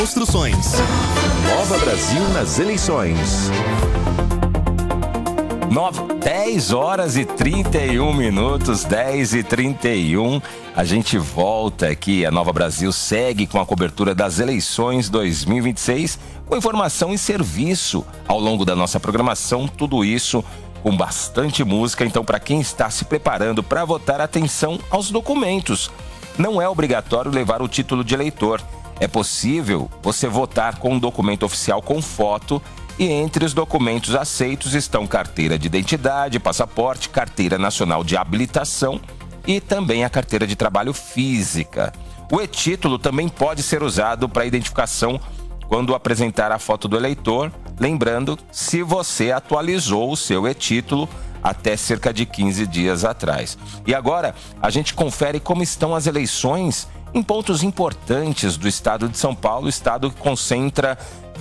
Construções. Nova Brasil nas eleições. 10 horas e 31 minutos, 10h31. A gente volta aqui, a Nova Brasil segue com a cobertura das eleições 2026, com informação e serviço ao longo da nossa programação, tudo isso com bastante música. Então, para quem está se preparando para votar, atenção aos documentos. Não é obrigatório levar o título de eleitor. É possível você votar com um documento oficial com foto e entre os documentos aceitos estão carteira de identidade, passaporte, carteira nacional de habilitação e também a carteira de trabalho física. O e-título também pode ser usado para identificação quando apresentar a foto do eleitor, lembrando se você atualizou o seu e-título até cerca de 15 dias atrás. E agora a gente confere como estão as eleições em pontos importantes do estado de São Paulo, estado que concentra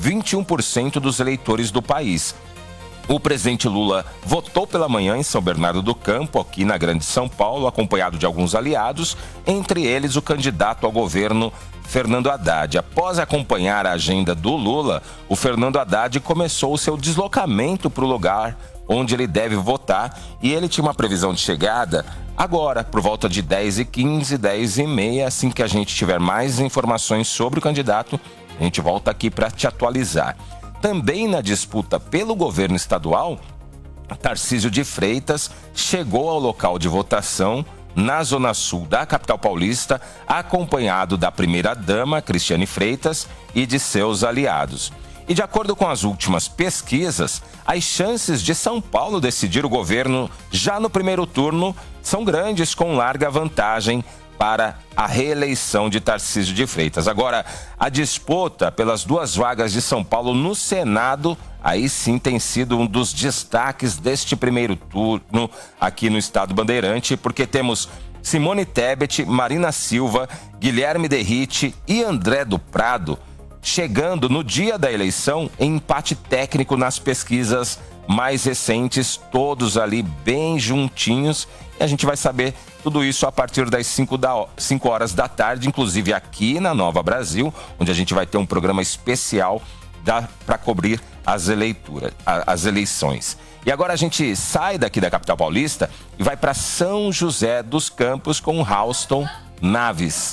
21% dos eleitores do país. O presidente Lula votou pela manhã em São Bernardo do Campo, aqui na Grande São Paulo, acompanhado de alguns aliados, entre eles o candidato ao governo Fernando Haddad. Após acompanhar a agenda do Lula, o Fernando Haddad começou o seu deslocamento para o lugar onde ele deve votar, e ele tinha uma previsão de chegada agora, por volta de 10h15, 10h30, assim que a gente tiver mais informações sobre o candidato, a gente volta aqui para te atualizar. Também na disputa pelo governo estadual, Tarcísio de Freitas chegou ao local de votação na Zona Sul da capital paulista, acompanhado da primeira-dama, Cristiane Freitas, e de seus aliados. E de acordo com as últimas pesquisas, as chances de São Paulo decidir o governo já no primeiro turno são grandes, com larga vantagem para a reeleição de Tarcísio de Freitas. Agora, a disputa pelas duas vagas de São Paulo no Senado, aí sim tem sido um dos destaques deste primeiro turno aqui no Estado Bandeirante, porque temos Simone Tebet, Marina Silva, Guilherme Derrite e André do Prado chegando no dia da eleição em empate técnico nas pesquisas mais recentes, todos ali bem juntinhos. E a gente vai saber tudo isso a partir das 5 horas da tarde, inclusive aqui na Nova Brasil, onde a gente vai ter um programa especial para cobrir as eleições. E agora a gente sai daqui da capital paulista e vai para São José dos Campos com Houston Naves.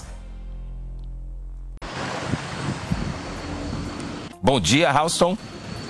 Bom dia, Houston.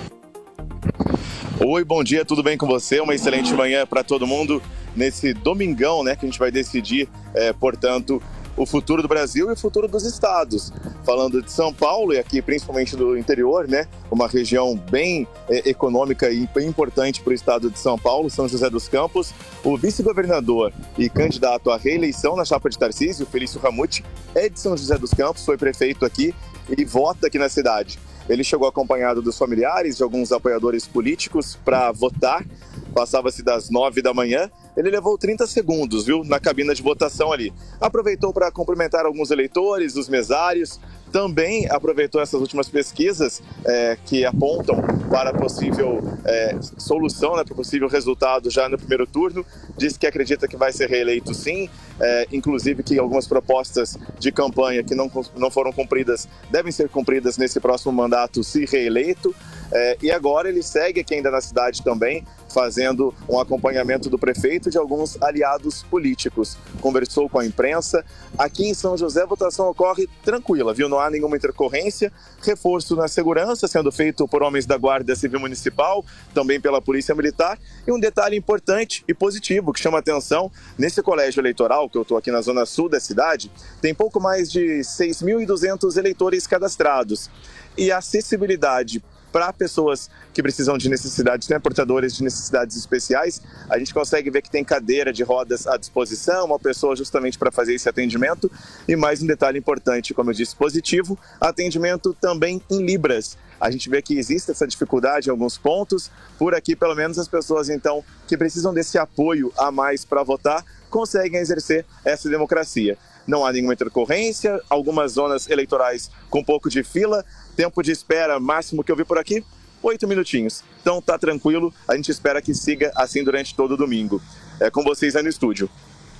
Oi, bom dia, tudo bem com você? Uma excelente manhã para todo mundo nesse domingão, né, que a gente vai decidir, portanto, o futuro do Brasil e o futuro dos estados. Falando de São Paulo e aqui principalmente do interior, né, uma região bem econômica e bem importante para o estado de São Paulo, São José dos Campos, o vice-governador e candidato à reeleição na chapa de Tarcísio, Felício Ramute, é de São José dos Campos, foi prefeito aqui e vota aqui na cidade. Ele chegou acompanhado dos familiares, de alguns apoiadores políticos para votar. Passava-se das 9 da manhã. Ele levou 30 segundos, viu, na cabina de votação ali. Aproveitou para cumprimentar alguns eleitores, os mesários. Também aproveitou essas últimas pesquisas que apontam para possível solução, né, para possível resultado já no primeiro turno. Disse que acredita que vai ser reeleito sim, inclusive que algumas propostas de campanha que não foram cumpridas devem ser cumpridas nesse próximo mandato, se reeleito. E agora ele segue aqui ainda na cidade também, fazendo um acompanhamento do prefeito e de alguns aliados políticos. Conversou com a imprensa. Aqui em São José a votação ocorre tranquila, viu? Não há nenhuma intercorrência. Reforço na segurança sendo feito por homens da Guarda Civil Municipal, também pela Polícia Militar. E um detalhe importante e positivo que chama atenção, nesse colégio eleitoral, que eu estou aqui na zona sul da cidade, tem pouco mais de 6.200 eleitores cadastrados. E a acessibilidade para pessoas que precisam de necessidades, né, portadores de necessidades especiais, a gente consegue ver que tem cadeira de rodas à disposição, uma pessoa justamente para fazer esse atendimento. E mais um detalhe importante, como eu disse, positivo, atendimento também em libras. A gente vê que existe essa dificuldade em alguns pontos. Por aqui, pelo menos, as pessoas, então, que precisam desse apoio a mais para votar, conseguem exercer essa democracia. Não há nenhuma intercorrência, algumas zonas eleitorais com um pouco de fila, tempo de espera máximo que eu vi por aqui, 8 minutinhos. Então tá tranquilo, a gente espera que siga assim durante todo o domingo. É com vocês aí no estúdio.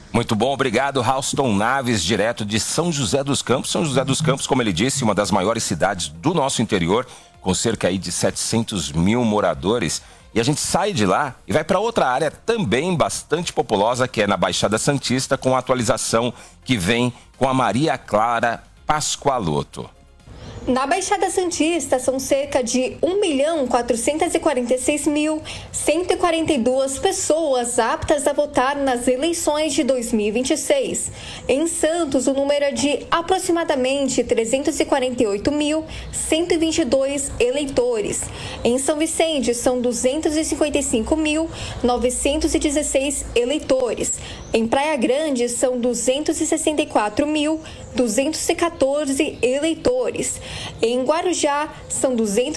Muito bom, obrigado, Rauston Naves, direto de São José dos Campos. São José dos Campos, como ele disse, uma das maiores cidades do nosso interior, com cerca aí de 700 mil moradores. E a gente sai de lá e vai para outra área também bastante populosa, que é na Baixada Santista, com a atualização que vem com a Maria Clara Pascoaloto. Na Baixada Santista, são cerca de 1.446.142 pessoas aptas a votar nas eleições de 2026. Em Santos, o número é de aproximadamente 348.122 eleitores. Em São Vicente, são 255.916 eleitores. Em Praia Grande, são 264.214 eleitores. Em Guarujá, são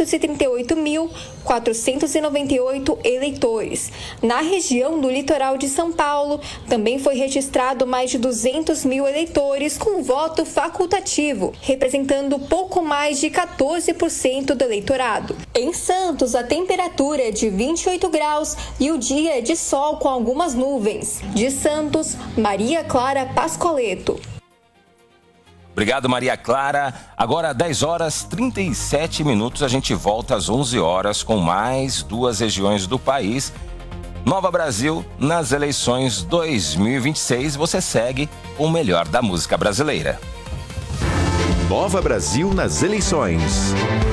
238.498 eleitores. Na região do litoral de São Paulo, também foi registrado mais de 200 mil eleitores com voto facultativo, representando pouco mais de 14% do eleitorado. Em Santos, a temperatura é de 28 graus e o dia é de sol com algumas nuvens. De Santos, Maria Clara Pascoaloto. Obrigado, Maria Clara. Agora, 10 horas 37 minutos, a gente volta às 11 horas com mais duas regiões do país. Nova Brasil, nas eleições 2026, você segue o melhor da música brasileira. Nova Brasil nas eleições.